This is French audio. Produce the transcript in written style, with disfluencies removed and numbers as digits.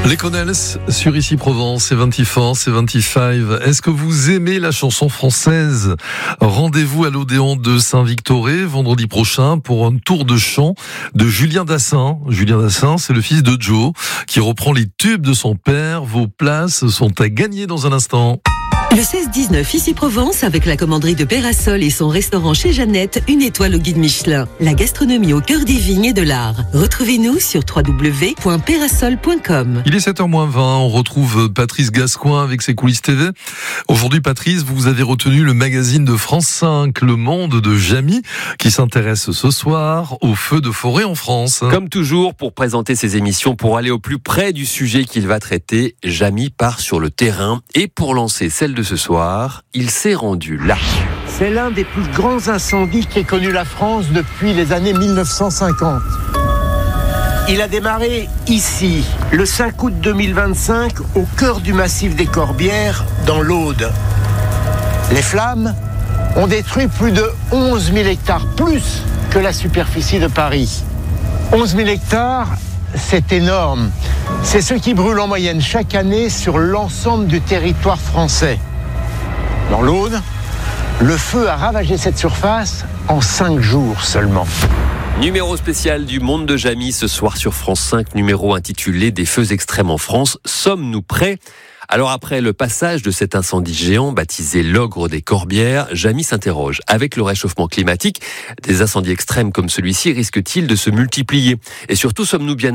Les Connells sur Ici Provence, 74, 75. Est-ce que vous aimez la chanson française? Rendez-vous à l'Odéon de Saint-Victoré vendredi prochain pour un tour de chant de Julien Dassin. Julien Dassin, c'est le fils de Joe qui reprend les tubes de son père. Vos places sont à gagner dans un instant. Le 16-19 Ici Provence avec la commanderie de Pérasol et son restaurant chez Jeannette, une étoile au guide Michelin. La gastronomie au cœur des vignes et de l'art. Retrouvez-nous sur www.perasol.com. Il est 7h20, on retrouve Patrice Gascoin avec ses coulisses TV. Aujourd'hui, Patrice, vous avez retenu le magazine de France 5, Le Monde de Jamy, qui s'intéresse ce soir aux feux de forêt en France. Comme toujours, pour présenter ses émissions, pour aller au plus près du sujet qu'il va traiter, Jamy part sur le terrain et pour lancer celle de ce soir, il s'est rendu là. C'est l'un des plus grands incendies qu'ait connu la France depuis les années 1950. Il a démarré ici, le 5 août 2025, au cœur du massif des Corbières, dans l'Aude. Les flammes ont détruit plus de 11 000 hectares, plus que la superficie de Paris. 11 000 hectares, c'est énorme. C'est ce qui brûle en moyenne chaque année sur l'ensemble du territoire français. Dans l'Aude, le feu a ravagé cette surface en 5 jours seulement. Numéro spécial du Monde de Jamy ce soir sur France 5, numéro intitulé Des feux extrêmes en France. Sommes-nous prêts ? Alors après le passage de cet incendie géant baptisé l'ogre des Corbières, Jamy s'interroge. Avec le réchauffement climatique, des incendies extrêmes comme celui-ci risquent-ils de se multiplier ? Et surtout, sommes-nous bien